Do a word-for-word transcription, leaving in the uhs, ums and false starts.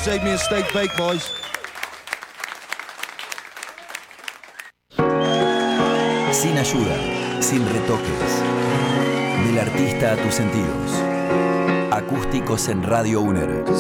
save me a steak bake, boys. Sin ayuda, sin retoques. Del artista a tus sentidos. Acústicos en Radio UNER.